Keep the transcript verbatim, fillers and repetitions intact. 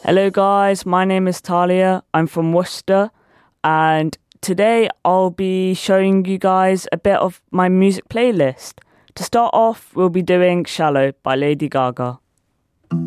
Hello guys, my name is Talia. I'm from Worcester, and today I'll be showing you guys a bit of my music playlist. To start off, we'll be doing Shallow by Lady Gaga.